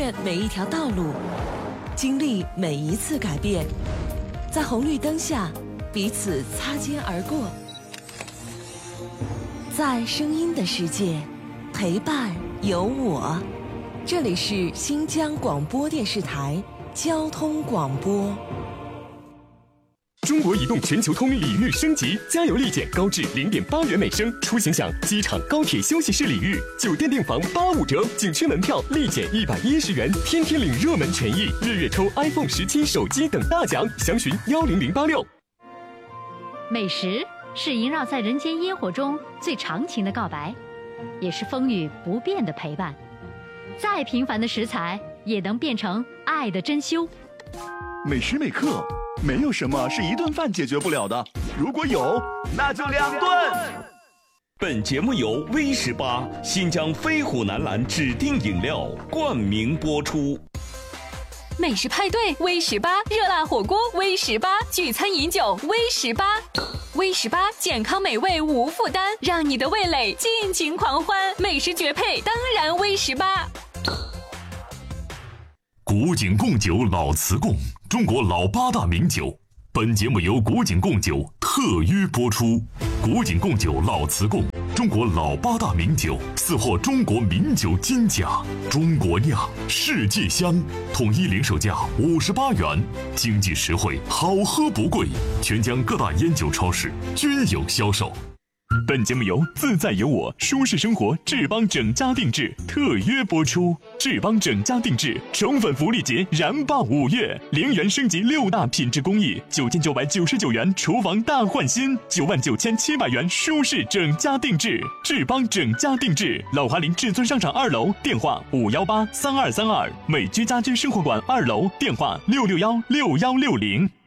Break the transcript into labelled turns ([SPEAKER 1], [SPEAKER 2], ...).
[SPEAKER 1] 越每一条道路，经历每一次改变，在红绿灯下彼此擦肩而过，在声音的世界陪伴有我。这里是新疆广播电视台交通广播。
[SPEAKER 2] 中国移动全球通礼遇升级，加油立减高至0.8元每升，出行享机场、高铁休息室礼遇，酒店订房85折，景区门票立减110元，天天领热门权益，日月抽 iPhone 17手机等大奖，详询10086。
[SPEAKER 3] 美食是萦绕在人间烟火中最长情的告白，也是风雨不变的陪伴。再平凡的食材也能变成爱的珍馐。
[SPEAKER 4] 每时每刻，没有什么是一顿饭解决不了的，如果有，那就2顿。
[SPEAKER 5] 本节目由威18新疆飞虎男篮指定饮料冠名播出。
[SPEAKER 6] 美食派对威18，热辣火锅威18，聚餐饮酒威18。威18健康美味无负担，让你的味蕾尽情狂欢。美食绝配，当然威18。
[SPEAKER 7] 古井贡酒老瓷贡，中国老8大名酒。本节目由古井贡酒特约播出。古井贡酒老瓷贡，中国老8大名酒，4获中国名酒金奖。中国酿，世界香，统一零售价58元，经济实惠，好喝不贵。全疆各大烟酒超市均有销售。本节目由自在有我舒适生活志邦整家定制特约播出。志邦整家定制宠粉福利节燃爆5月，0元升级6大品质工艺，9999元厨房大换新，99700元舒适整家定制。志邦整家定制，老华林至尊商场2楼，电话5183232，美居家居生活馆2楼，电话6616160。